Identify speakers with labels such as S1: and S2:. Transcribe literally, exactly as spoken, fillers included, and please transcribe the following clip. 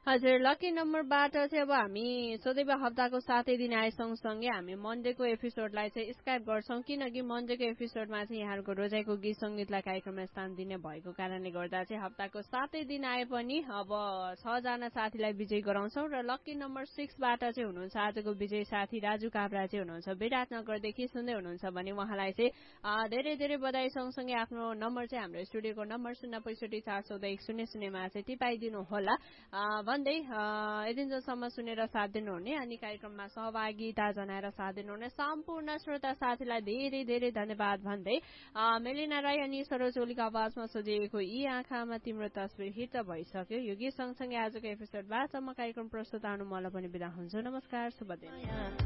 S1: हजुर लकी नम्बरबाट चाहिँ अब हामी सदैव हप्ताको सातै दिन आए सँगसँगै हामी मन्डेको एपिसोडलाई चाहिँ स्काइप गर्छौँ किनकि मन्डेको एपिसोडमा चाहिँ यहाँहरूको रोजाइको गीत सङ्गीतलाई कार्यक्रममा स्थान दिने भएको कारणले गर्दा चाहिँ हप्ताको सातै दिन आए पनि अब छजना साथीलाई विजय गराउँछौँ र लकी नम्बर सिक्सबाट चाहिँ हुनुहुन्छ आजको विजय साथी राजु काभ्रा चाहिँ हुनुहुन्छ विराटनगरदेखि सुन्दै हुनुहुन्छ भने उहाँलाई चाहिँ धेरै धेरै बधाई सँगसँगै आफ्नो नम्बर चाहिँ हाम्रो स्टुडियोको नम्बर शून्य पैँसठी चार चौध एक शून्य शून्यमा चाहिँ टिपाइदिनु होला भन्दै यतिन्जेलसम्म सुनेर साथ दिनुहुने अनि कार्यक्रममा सहभागिता जनाएर साथ दिनुहुने सम्पूर्ण श्रोता साथीलाई धेरै धेरै धन्यवाद भन्दै मेलिना राई अनि सरोज ओलीको आवाजमा सजिएको यी आँखामा तिम्रो तस्बिर हिट भइसक्यो यो गीत सँगसँगै आजको एपिसोडबाट म कार्यक्रम प्रस्तुत आउनु मलाई पनि बिदा हुन्छु नमस्कार शुभ दिन।